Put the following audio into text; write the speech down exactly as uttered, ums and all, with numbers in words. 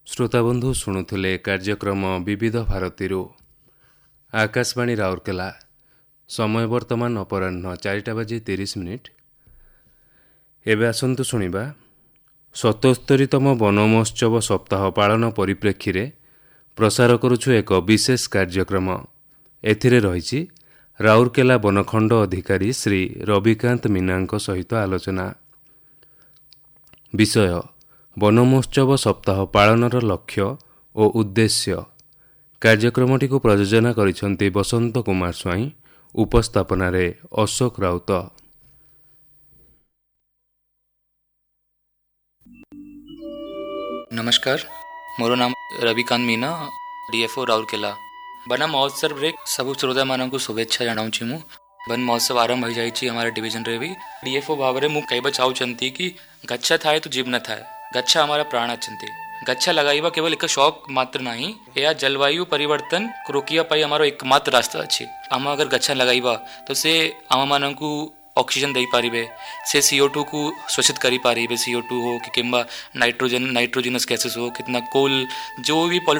ଶ୍ରୋତାବନ୍ଧୁ ଶୁଣୁଥିଲେ କାର୍ଯ୍ୟକ୍ରମ ବିବିଧ ଭାରତୀରୁ ଆକାଶବାଣୀ ରାଉରକେଲା। ସମୟ ବର୍ତ୍ତମାନ ଅପରାହ୍ନ ଚାରିଟା ବାଜି ତିରିଶ ମିନିଟ୍। ଏବେ ଆସନ୍ତୁ ଶୁଣିବା ସତସ୍ତରୀତମ ବନ ମହୋତ୍ସବ ସପ୍ତାହ ପାଳନ ପରିପ୍ରେକ୍ଷୀରେ ପ୍ରସାର କରୁଛୁ ଏକ ବିଶେଷ କାର୍ଯ୍ୟକ୍ରମ। ଏଥିରେ ରହିଛି ରାଉରକେଲା ବନଖଣ୍ଡ ଅଧିକାରୀ ଶ୍ରୀ ରବିକାନ୍ତ ମୀନାଙ୍କ ସହିତ ଆଲୋଚନା। ବିଷୟ ବନ ମହୋତ୍ସବ ସପ୍ତାହ ପାଳନର ଲକ୍ଷ୍ୟ ଓ ଉଦ୍ଦେଶ୍ୟ। କାର୍ଯ୍ୟକ୍ରମଟିକୁ ପ୍ରଯୋଜନା କରିଛନ୍ତି ବସନ୍ତ କୁମାର ସ୍ୱାଇଁ, ଉପସ୍ଥାପନାରେ ଅଶୋକ ରାଉତ। नमस्कार, मोर नाम रविकांत मीना, डीएफओ राउरकेला। बन महोत्सव रे सब श्रोता मान को शुभेच्छा जनाऊँ मु। बन महोत्सव आरंभ हो जाइए हमारे डिविजन रे भी। डीएफओ भाव में मुझे कहबा चाहूँगी कि गच्छा थाए तो जीव न थाए। गच्छा हमारा प्राण अच्छे। गच्छा लगाइबा केवल एक शौक मात्र नहीं, यह जलवायु परिवर्तन रोकिया पाई हमारा एकमात्र रास्ता अच्छे। आम अगर गच्छा लगाइबा तो से आम मान को ऑक्सीजन दे पारे, से सीओ टू को शोषित करी पारे, सीओ टू हो कि किंबा नाइट्रोजन नाइट्रोजिनस गैसेस हो, कितना कोल जो भी